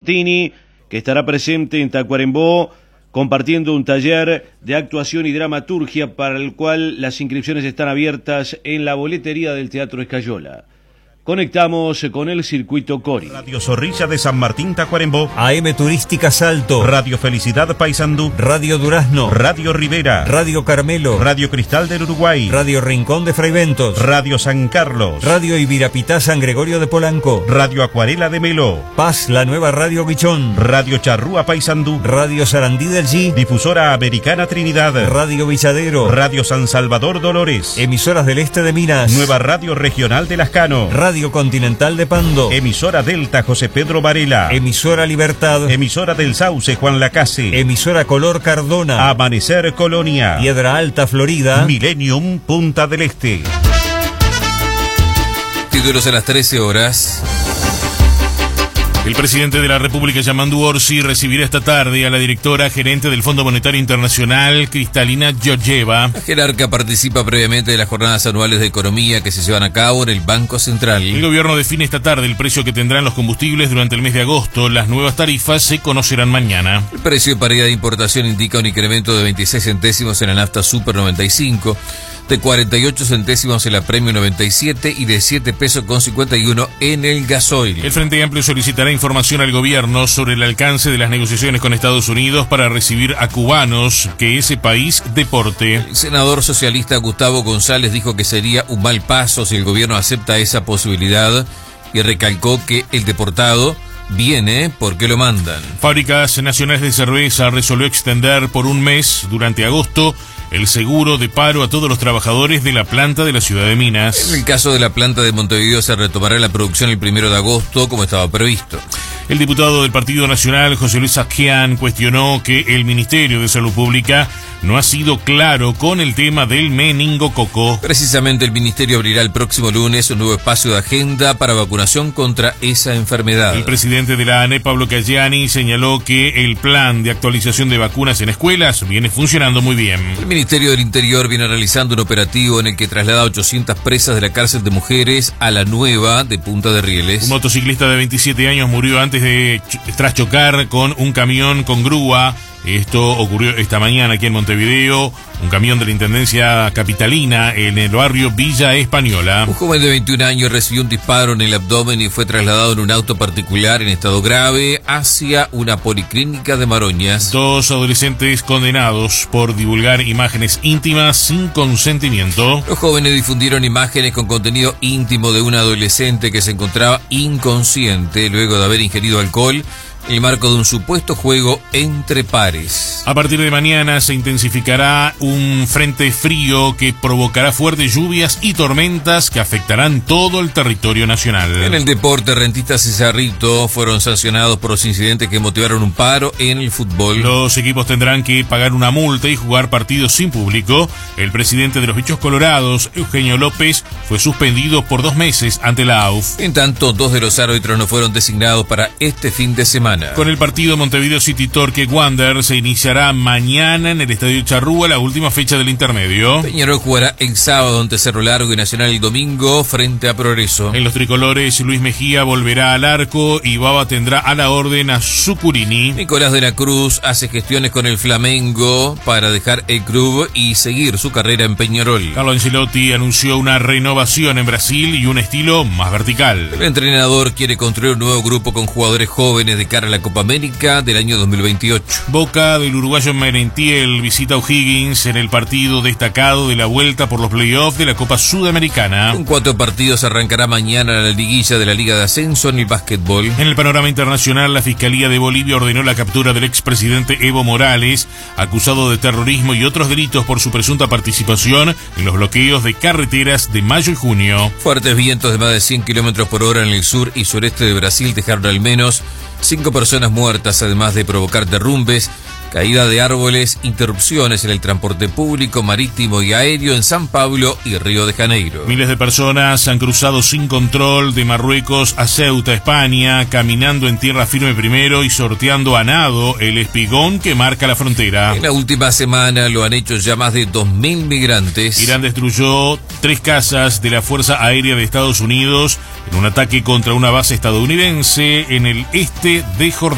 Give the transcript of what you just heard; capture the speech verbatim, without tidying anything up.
Martini, que estará presente en Tacuarembó compartiendo un taller de actuación y dramaturgia para el cual las inscripciones están abiertas en la boletería del Teatro Escayola. Conectamos con el circuito Cori. Radio Zorrilla de San Martín, Tacuarembó. A M Turística Salto. Radio Felicidad Paysandú. Radio Durazno. Radio Rivera. Radio Carmelo. Radio Cristal del Uruguay. Radio Rincón de Fraiventos. Radio San Carlos. Radio Ibirapitá San Gregorio de Polanco. Radio Acuarela de Melo. Paz, la nueva Radio Guichón. Radio Charrúa Paysandú. Radio Sarandí del G. Difusora Americana Trinidad. Radio Villadero. Radio San Salvador Dolores. Emisoras del Este de Minas. Nueva Radio Regional de Lascano. Radio Continental de Pando. Emisora Delta José Pedro Varela. Emisora Libertad. Emisora del Sauce Juan Lacase. Emisora Color Cardona. Amanecer Colonia. Piedra Alta Florida. Millennium Punta del Este. Títulos a las trece horas. El presidente de la República, Yamandu Orsi, recibirá esta tarde a la directora gerente del Fondo Monetario Internacional, Kristalina Georgieva. La jerarca participa previamente de las jornadas anuales de economía que se llevan a cabo en el Banco Central. El gobierno define esta tarde el precio que tendrán los combustibles durante el mes de agosto. Las nuevas tarifas se conocerán mañana. El precio de paridad de importación indica un incremento de veintiséis centésimos en la nafta Super noventa y cinco, de cuarenta y ocho centésimos en la Premium noventa y siete y de siete pesos con cincuenta y uno en el gasoil. El Frente Amplio solicitará información al gobierno sobre el alcance de las negociaciones con Estados Unidos para recibir a cubanos que ese país deporte. El senador socialista Gustavo González dijo que sería un mal paso si el gobierno acepta esa posibilidad y recalcó que el deportado viene porque lo mandan. Fábricas Nacionales de Cerveza resolvió extender por un mes durante agosto el seguro de paro a todos los trabajadores de la planta de la ciudad de Minas. En el caso de la planta de Montevideo se retomará la producción el primero de agosto como estaba previsto. El diputado del Partido Nacional, José Luis Saquian, cuestionó que el Ministerio de Salud Pública no ha sido claro con el tema del meningococo. Precisamente el Ministerio abrirá el próximo lunes un nuevo espacio de agenda para vacunación contra esa enfermedad. El presidente de la A N E, Pablo Cayani, señaló que el plan de actualización de vacunas en escuelas viene funcionando muy bien. El Ministerio del Interior viene realizando un operativo en el que traslada ochocientas presas de la cárcel de mujeres a la nueva de Punta de Rieles. Un motociclista de veintisiete años murió antes de tras chocar con un camión con grúa. Esto ocurrió esta mañana aquí en Montevideo. Un camión de la Intendencia Capitalina en el barrio Villa Española. Un joven de veintiún años recibió un disparo en el abdomen y fue trasladado en un auto particular en estado grave hacia una policlínica de Maroñas. Dos adolescentes condenados por divulgar imágenes íntimas sin consentimiento. Los jóvenes difundieron imágenes con contenido íntimo de un adolescente que se encontraba inconsciente luego de haber ingerido alcohol en el marco de un supuesto juego entre pares. A partir de mañana se intensificará un frente frío que provocará fuertes lluvias y tormentas que afectarán todo el territorio nacional. En el deporte, Rentistas y Cerrito fueron sancionados por los incidentes que motivaron un paro en el fútbol. Los equipos tendrán que pagar una multa y jugar partidos sin público. El presidente de los Bichos Colorados, Eugenio López, fue suspendido por dos meses ante la A U F. En tanto, dos de los árbitros no fueron designados para este fin de semana. Con el partido Montevideo City Torque Wander se iniciará mañana en el Estadio Charrúa, la última fecha del intermedio. Peñarol jugará el sábado ante Cerro Largo y Nacional el domingo frente a Progreso. En los tricolores, Luis Mejía volverá al arco y Baba tendrá a la orden a Zucurini. Nicolás de la Cruz hace gestiones con el Flamengo para dejar el club y seguir su carrera en Peñarol. Carlo Ancelotti anunció una renovación en Brasil y un estilo más vertical. El entrenador quiere construir un nuevo grupo con jugadores jóvenes de cara a la Copa América del año dos mil veintiocho. Boca del uruguayo Merentiel visita a O'Higgins en el partido destacado de la vuelta por los playoffs de la Copa Sudamericana. En cuatro partidos arrancará mañana la liguilla de la Liga de Ascenso en el básquetbol. En el panorama internacional, la Fiscalía de Bolivia ordenó la captura del expresidente Evo Morales, acusado de terrorismo y otros delitos por su presunta participación en los bloqueos de carreteras de mayo y junio. Fuertes vientos de más de cien kilómetros por hora en el sur y sureste de Brasil dejaron al menos cinco personas muertas, además de provocar derrumbes, caída de árboles, interrupciones en el transporte público, marítimo y aéreo en San Pablo y Río de Janeiro. Miles de personas han cruzado sin control de Marruecos a Ceuta, España, caminando en tierra firme primero y sorteando a nado el espigón que marca la frontera. En la última semana lo han hecho ya más de dos mil migrantes. Irán destruyó tres casas de la Fuerza Aérea de Estados Unidos en un ataque contra una base estadounidense en el este de Jordania.